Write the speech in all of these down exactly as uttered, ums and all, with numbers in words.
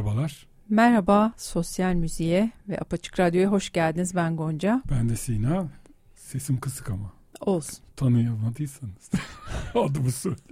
Merhabalar. Merhaba, Sosyal Müziğe ve Apaçık Radyo'ya hoş geldiniz. Ben Gonca. Ben de Sina. Sesim kısık ama. Olsun. Tanıyamadıysanız adımı söyleyeyim.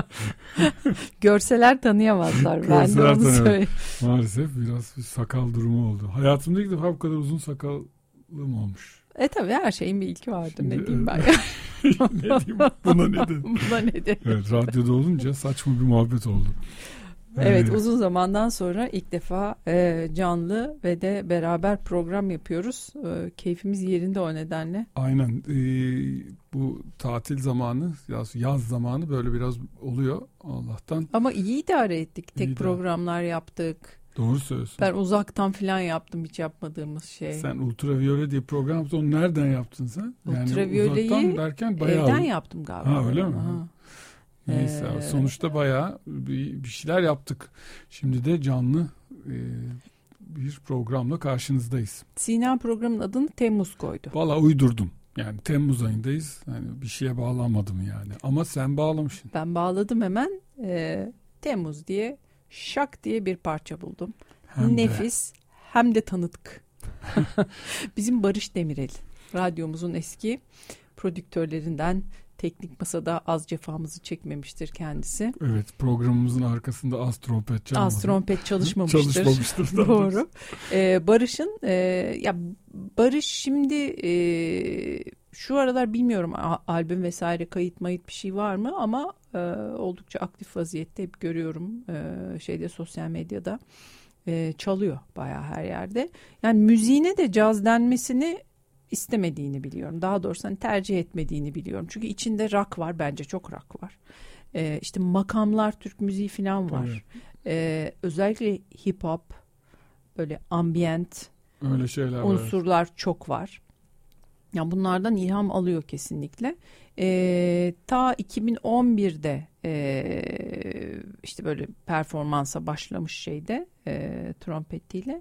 Görseler tanıyamazlar. Ben de onu söyleyeyim. Maalesef biraz bir sakal durumu oldu. Hayatımda ilk defa bu kadar uzun sakalım olmuş. E tabii her şeyin bir ilki vardır. Şimdi, ne diyeyim ben? ne diyeyim? Buna ne dedim? Buna ne dedim? Evet, radyoda olunca saçma bir muhabbet oldu. Evet, ee, uzun zamandan sonra ilk defa e, canlı ve de beraber program yapıyoruz. E, keyfimiz yerinde o nedenle. Aynen. E, bu tatil zamanı, yaz, yaz zamanı böyle biraz oluyor Allah'tan. Ama iyi idare ettik. Tek İyi programlar de. yaptık. Doğru söylüyorsun. Ben uzaktan falan yaptım, hiç yapmadığımız şey. Sen Ultraviyole diye program yaptın. Onu nereden yaptın sen? Yani Ultraviyoleyi uzaktan derken bayağı... evden yaptım galiba. Ha, öyle mi? Ha. Neyse, ee, sonuçta bayağı bir, bir şeyler yaptık. Şimdi de canlı e, bir programla karşınızdayız. Sina programın adını Temmuz koydu. Valla uydurdum. Yani Temmuz ayındayız. Yani bir şeye bağlamadım yani. Ama sen bağlamışsın. Ben bağladım hemen. E, Temmuz diye şak diye bir parça buldum. Hem Nefis de. Hem de tanıdık. Bizim Barış Demirel. Radyomuzun eski prodüktörlerinden. Teknik masada az cefamızı çekmemiştir kendisi. Evet, programımızın arkasında az trompet çalmadı. Az trompet çalışmamıştır. Çalışmamıştır. Doğru. Ee, Barış'ın e, ya Barış şimdi e, şu aralar bilmiyorum albüm vesaire kayıt mayıt bir şey var mı ama e, oldukça aktif vaziyette hep görüyorum e, şeyde sosyal medyada e, çalıyor bayağı her yerde. Yani müziğine de caz denmesini istemediğini biliyorum. Daha doğrusu hani tercih etmediğini biliyorum. Çünkü içinde rock var. Bence çok rock var. Ee, işte makamlar, Türk müziği falan var. Ee, özellikle hip hop, böyle ambient öyle şeyler unsurlar var. çok var. Yani bunlardan ilham alıyor kesinlikle. Ee, ta iki bin on birde e, işte böyle performansa başlamış şeyde e, trompetiyle.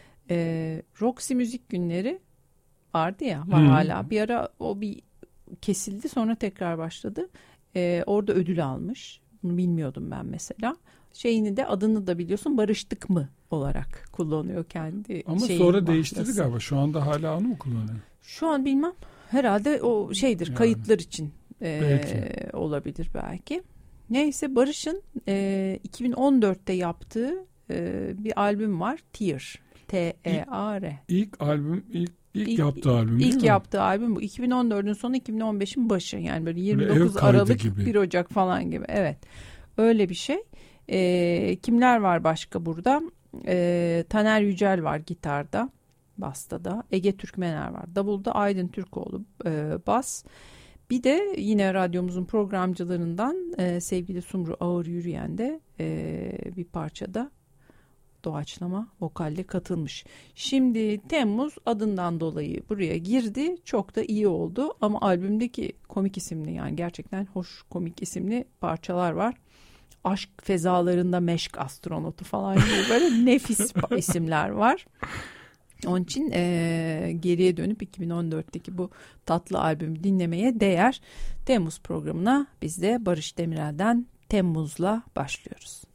E, Roxy Müzik Günleri vardı ya, var hmm. hala. Bir ara o bir kesildi, sonra tekrar başladı. Ee, orada ödül almış. Bunu bilmiyordum ben mesela. Şeyini de, adını da biliyorsun, Barıştık mı olarak kullanıyor kendi. Ama sonra değiştirdi galiba. Şu anda hala onu mu kullanıyor? Şu an bilmem. Herhalde o şeydir, yani, kayıtlar için e, belki. olabilir belki. Neyse, Barış'ın e, iki bin on dörtte yaptığı e, bir albüm var. Tear. T E A R. İlk, ilk albüm, ilk İlk, ilk yaptığı albüm değil İlk mi? yaptığı albüm bu. iki bin on dördün sonu, iki bin on beşin başı. Yani böyle yirmi dokuz Aralık, gibi. bir Ocak falan gibi. Evet. Öyle bir şey. Ee, kimler var başka burada? Ee, Taner Yücel var gitarda. Basta da. Ege Türkmener var. Davulda Aydın Türkoğlu e, bas. Bir de yine radyomuzun programcılarından e, sevgili Sumru Ağır Yürüyen de e, bir parçada doğaçlama vokalle katılmış. Şimdi Temmuz adından dolayı buraya girdi. Çok da iyi oldu. Ama albümdeki komik isimli, yani gerçekten hoş komik isimli parçalar var. Aşk fezalarında meşk astronotu falan gibi böyle nefis isimler var. Onun için e, geriye dönüp iki bin on dörtteki bu tatlı albümü dinlemeye değer. Temmuz programına biz de Barış Demirel'den Temmuz'la başlıyoruz.